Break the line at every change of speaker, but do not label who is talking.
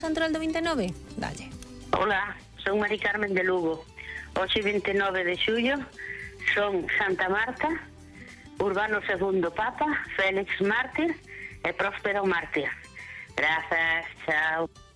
Central do 29, dalle.
Hola, son Mari Carmen de Lugo. Hoxe 29 de xullo son Santa Marta, Urbano II Papa, Félix Mártir e Próspero Mártir. Grazas, chao.